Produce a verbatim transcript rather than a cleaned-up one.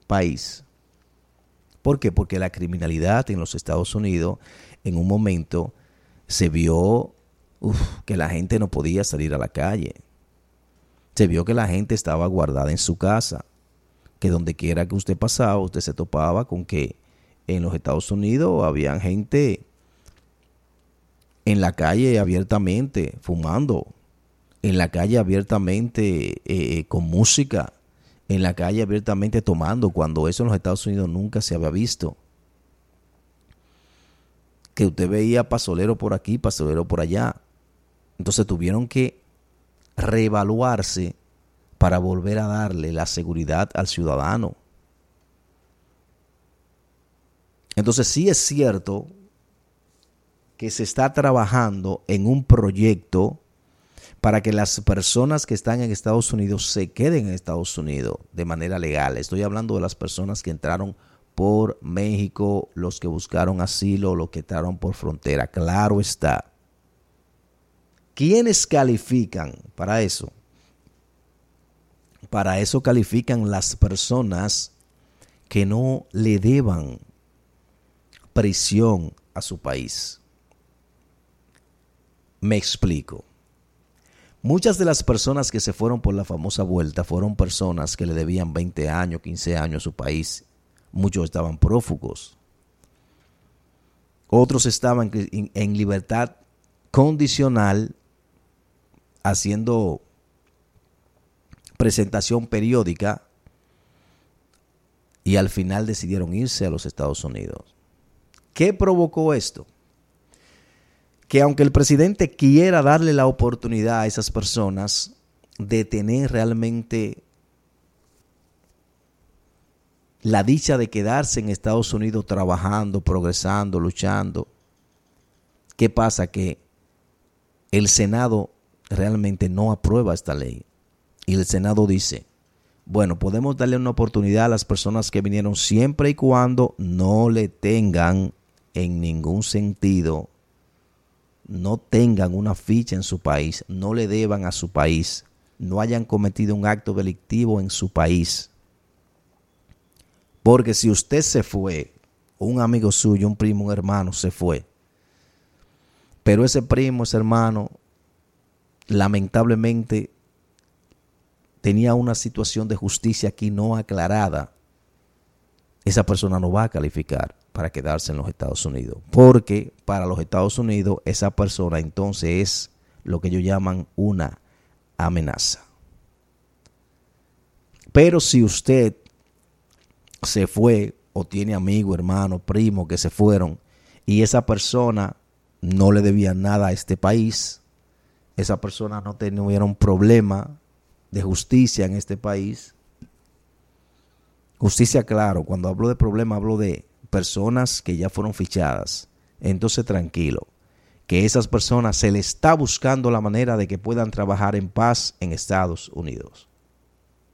país. ¿Por qué? Porque la criminalidad en los Estados Unidos en un momento se vio uf, que la gente no podía salir a la calle. Se vio que la gente estaba guardada en su casa, que donde quiera que usted pasaba, usted se topaba con que en los Estados Unidos había gente en la calle abiertamente fumando, en la calle abiertamente eh, con música, en la calle abiertamente tomando, cuando eso en los Estados Unidos nunca se había visto. Que usted veía pasolero por aquí, pasolero por allá. Entonces tuvieron que reevaluarse para volver a darle la seguridad al ciudadano. Entonces sí es cierto que se está trabajando en un proyecto para que las personas que están en Estados Unidos se queden en Estados Unidos de manera legal. Estoy hablando de las personas que entraron por México, los que buscaron asilo, los que entraron por frontera. Claro está. ¿Quiénes califican para eso? Para eso califican las personas que no le deban prisión a su país. Me explico. Muchas de las personas que se fueron por la famosa vuelta fueron personas que le debían veinte años, quince años a su país. Muchos estaban prófugos. Otros estaban en libertad condicional haciendo presentación periódica y al final decidieron irse a los Estados Unidos. ¿Qué provocó esto? Que aunque el presidente quiera darle la oportunidad a esas personas de tener realmente la dicha de quedarse en Estados Unidos trabajando, progresando, luchando, ¿qué pasa? Que el Senado realmente no aprueba esta ley. Y el Senado dice, bueno, podemos darle una oportunidad a las personas que vinieron siempre y cuando no le tengan en ningún sentido, no tengan una ficha en su país, no le deban a su país, no hayan cometido un acto delictivo en su país. Porque si usted se fue, un amigo suyo, un primo, un hermano se fue, pero ese primo, ese hermano, lamentablemente tenía una situación de justicia aquí no aclarada, esa persona no va a calificar para quedarse en los Estados Unidos. Porque para los Estados Unidos esa persona entonces es lo que ellos llaman una amenaza. Pero si usted se fue o tiene amigo, hermano, primo que se fueron y esa persona no le debía nada a este país, esa persona no tuviera un problema de justicia en este país. Justicia, claro, cuando hablo de problema hablo de personas que ya fueron fichadas. Entonces tranquilo, que esas personas se les está buscando la manera de que puedan trabajar en paz en Estados Unidos.